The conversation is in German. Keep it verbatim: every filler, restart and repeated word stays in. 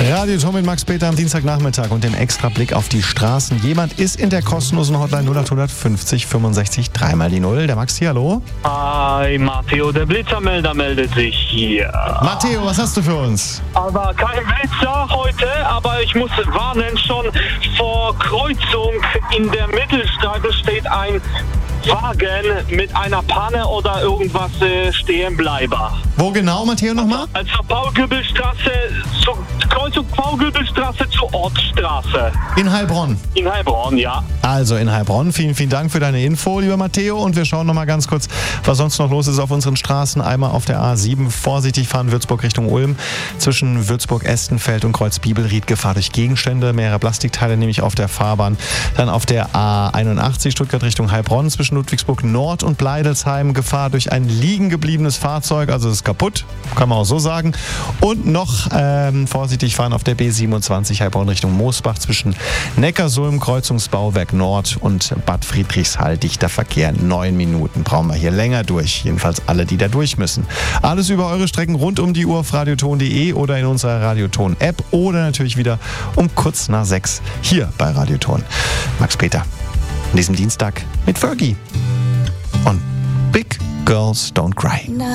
Radioton mit Max Peter am Dienstagnachmittag und dem extra Blick auf die Straßen. Jemand ist in der kostenlosen Hotline null acht fünfzig fünfundsechzig dreimal die Null. Der Max hier, hallo? Hi, Matteo, der Blitzermelder meldet sich hier. Matteo, was hast du für uns? Aber kein Blitzer heute, aber ich muss warnen, schon vor Kreuzung in der Mittelstraße steht ein Wagen mit einer Panne oder irgendwas äh, stehen bleiben. Wo genau, Matteo, nochmal? Also Paul-Göbel-Straße, zur Kreuzung Paul-Göbel-Straße zur Ortsstraße. In Heilbronn. In Heilbronn, ja. Also in Heilbronn. Vielen, vielen Dank für deine Info, lieber Matteo. Und wir schauen nochmal ganz kurz, was sonst noch los ist auf unseren Straßen. Einmal auf der A sieben vorsichtig fahren, Würzburg Richtung Ulm. Zwischen Würzburg-Estenfeld und Kreuz-Bibelried Gefahr durch Gegenstände. Mehrere Plastikteile nämlich auf der Fahrbahn. Dann auf der A einundachtzig Stuttgart Richtung Heilbronn. Zwischen Ludwigsburg Nord und Bleidelsheim Gefahr durch ein liegen gebliebenes Fahrzeug. Also es ist kaputt, kann man auch so sagen. Und noch ähm, vorsichtig fahren auf der B siebenundzwanzig Heilbronn Richtung Moosbach zwischen Neckarsulm, Kreuzungsbauwerk Nord und Bad Friedrichshall. Dichter Verkehr, neun Minuten. Brauchen wir hier länger durch. Jedenfalls alle, die da durch müssen. Alles über eure Strecken rund um die Uhr auf radioton punkt de oder in unserer Radioton-App oder natürlich wieder um kurz nach sechs hier bei Radioton. Max Peter. An diesem Dienstag mit Fergie und Big Girls Don't Cry.